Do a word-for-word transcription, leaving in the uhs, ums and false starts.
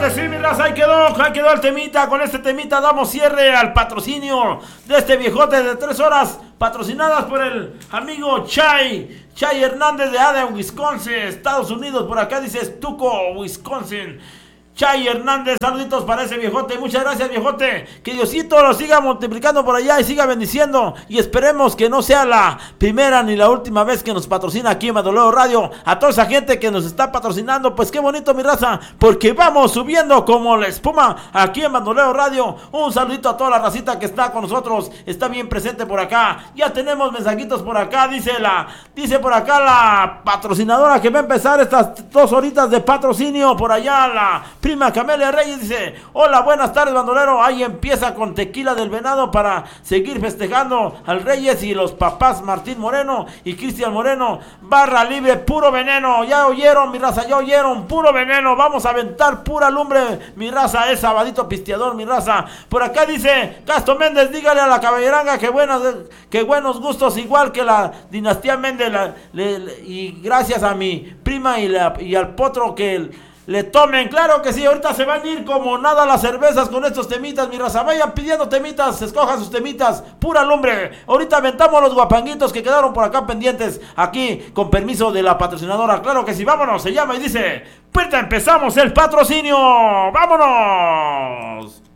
que sí, mi raza, ahí quedó, ahí quedó el temita. Con este temita damos cierre al patrocinio de este viejote de tres horas, patrocinadas por el amigo Chay, Chay Hernández de Adams, Wisconsin, Estados Unidos. Por acá dice Stuco, Wisconsin. Chay Hernández, saluditos para ese viejote. Muchas gracias, viejote. Que Diosito lo siga multiplicando por allá y siga bendiciendo. Y esperemos que no sea la primera ni la última vez que nos patrocina aquí en Bandolero Radio. A toda esa gente que nos está patrocinando, pues qué bonito, mi raza, porque vamos subiendo como la espuma aquí en Bandolero Radio. Un saludito a toda la racita que está con nosotros, está bien presente por acá. Ya tenemos mensajitos por acá, dice la, dice por acá la patrocinadora que va a empezar estas dos horitas de patrocinio. Por allá la prima Camelia Reyes dice: hola, buenas tardes, bandolero. Ahí empieza con Tequila del Venado para seguir festejando al Reyes y los papás Martín Moreno y Cristian Moreno. Barra libre, puro veneno. Ya oyeron, mi raza, ya oyeron, puro veneno. Vamos a aventar pura lumbre, mi raza. Es sabadito pisteador, mi raza. Por acá dice Castro Méndez: dígale a la caballeranga que buenas, que buenos gustos, igual que la dinastía Méndez. La, le, le, y gracias a mi prima y, la, y al potro que el, le tomen, claro que sí. Ahorita se van a ir como nada las cervezas con estos temitas, mi raza. Vayan pidiendo temitas, escojan sus temitas, pura lumbre. Ahorita aventamos los guapanguitos que quedaron por acá pendientes, aquí con permiso de la patrocinadora. Claro que sí, vámonos, se llama y dice: pues empezamos el patrocinio, vámonos.